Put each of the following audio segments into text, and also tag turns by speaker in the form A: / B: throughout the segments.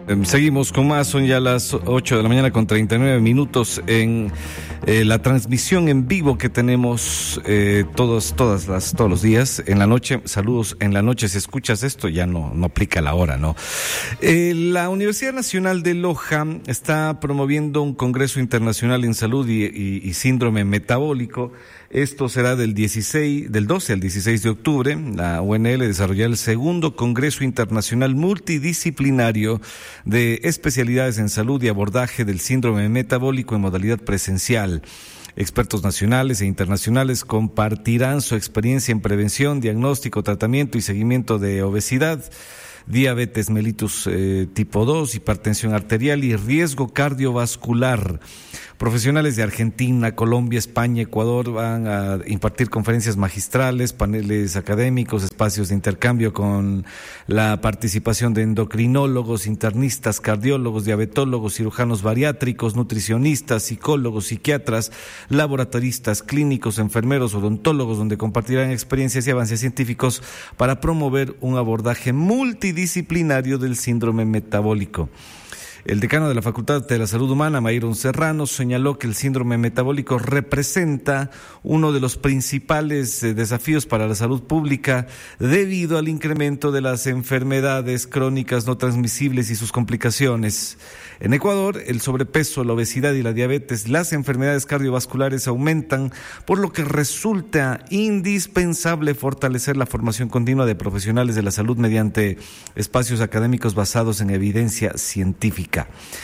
A: Seguimos con más, son ya las 8 de la mañana con 39 minutos en la transmisión en vivo que tenemos todos los días en la noche. Saludos en la noche, si escuchas esto ya no aplica la hora, ¿no? La Universidad Nacional de Loja está promoviendo un congreso internacional en salud y síndrome metabólico. Esto será del 12 al 16 de octubre. La UNL desarrollará el segundo Congreso Internacional Multidisciplinario de Especialidades en Salud y Abordaje del Síndrome Metabólico en modalidad presencial. Expertos nacionales e internacionales compartirán su experiencia en prevención, diagnóstico, tratamiento y seguimiento de obesidad, diabetes mellitus tipo 2, hipertensión arterial y riesgo cardiovascular. Profesionales de Argentina, Colombia, España, Ecuador van a impartir conferencias magistrales, paneles académicos, espacios de intercambio con la participación de endocrinólogos, internistas, cardiólogos, diabetólogos, cirujanos bariátricos, nutricionistas, psicólogos, psiquiatras, laboratoristas, clínicos, enfermeros, odontólogos, donde compartirán experiencias y avances científicos para promover un abordaje multidisciplinario del síndrome metabólico. El decano de la Facultad de la Salud Humana, Mayron Serrano, señaló que el síndrome metabólico representa uno de los principales desafíos para la salud pública debido al incremento de las enfermedades crónicas no transmisibles y sus complicaciones. En Ecuador, el sobrepeso, la obesidad y la diabetes, las enfermedades cardiovasculares aumentan, por lo que resulta indispensable fortalecer la formación continua de profesionales de la salud mediante espacios académicos basados en evidencia científica.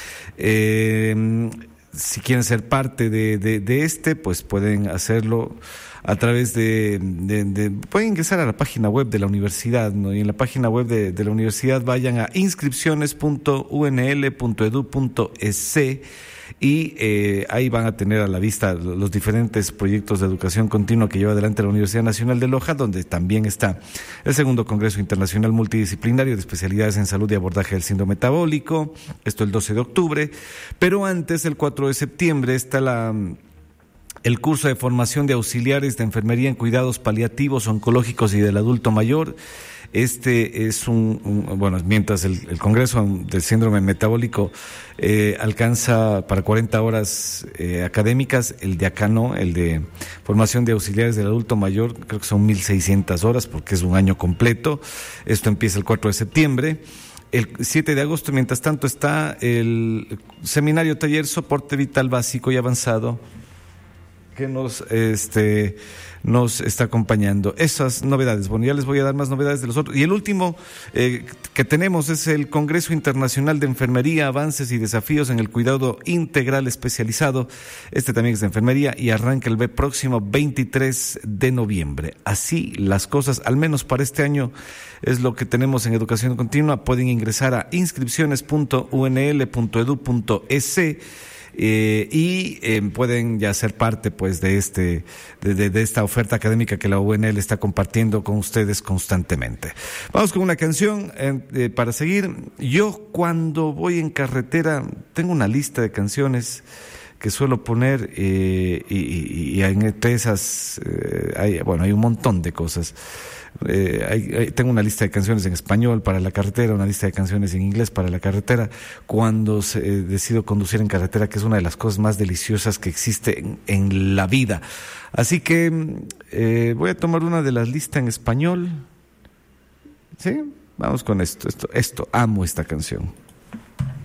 A: Si quieren ser parte de pues pueden hacerlo a través pueden ingresar a la página web de la universidad, ¿no? Y en la página web de la universidad vayan a inscripciones.unl.edu.es y ahí van a tener a la vista los diferentes proyectos de educación continua que lleva adelante la Universidad Nacional de Loja, donde también está el segundo Congreso Internacional Multidisciplinario de Especialidades en Salud y Abordaje del Síndrome Metabólico, esto el 12 de octubre, pero antes, el 4 de septiembre, está el curso de formación de auxiliares de enfermería en cuidados paliativos, oncológicos y del adulto mayor. Este es mientras el Congreso del Síndrome Metabólico alcanza para 40 horas académicas, el de acá no, el de formación de auxiliares del adulto mayor, creo que son 1,600 horas porque es un año completo. Esto empieza el 4 de septiembre. El 7 de agosto, mientras tanto, está el seminario taller Soporte Vital Básico y Avanzado, que nos está acompañando. Esas novedades, bueno, ya les voy a dar más novedades de los otros. Y el último que tenemos es el Congreso Internacional de Enfermería, Avances y Desafíos en el Cuidado Integral Especializado. Este también es de enfermería y arranca el próximo 23 de noviembre. Así las cosas, al menos para este año, es lo que tenemos en Educación Continua. Pueden ingresar a inscripciones.unl.edu.es y pueden ya ser parte pues de esta oferta académica que la UNL está compartiendo con ustedes constantemente. Vamos con una canción para seguir. Yo cuando voy en carretera tengo una lista de canciones que suelo poner y entre esas hay un montón de cosas. Tengo una lista de canciones en español para la carretera, una lista de canciones en inglés para la carretera, cuando decido conducir en carretera, que es una de las cosas más deliciosas que existe en la vida. Así que voy a tomar una de las listas en español. ¿Sí? Vamos con esto, amo esta canción.